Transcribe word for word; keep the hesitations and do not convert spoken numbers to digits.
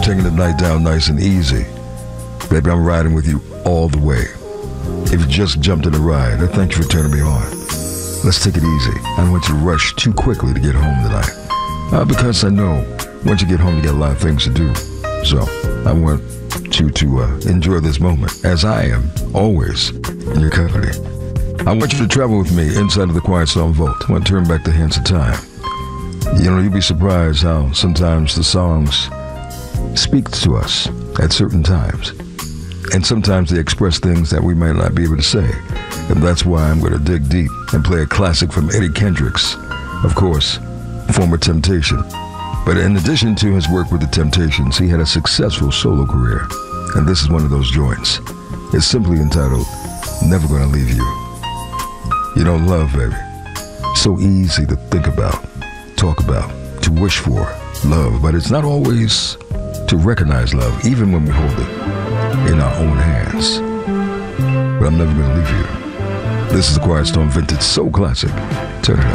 taking the night down nice and easy. Baby, I'm riding with you all the way. If you just jumped in a ride, I thank you for turning me on. Let's take it easy. I don't want you to rush too quickly to get home tonight. Uh, because I know once you get home, you got a lot of things to do. So I want you to uh, enjoy this moment, as I am always in your company. I want you to travel with me inside of the Quiet Storm Vault. I want to turn back the hands of time. You know, you'll be surprised how sometimes the songs speak to us at certain times. And sometimes they express things that we might not be able to say. And that's why I'm going to dig deep and play a classic from Eddie Kendricks, of course, former Temptation. But in addition to his work with the Temptations, he had a successful solo career. And this is one of those joints. It's simply entitled, Never Gonna Leave You. You know, love, baby, so easy to think about, talk about, to wish for love, but it's not always to recognize love, even when we hold it in our own hands. But I'm never gonna leave you. This is the Quiet Storm Vintage Soul Classic. Turn it up.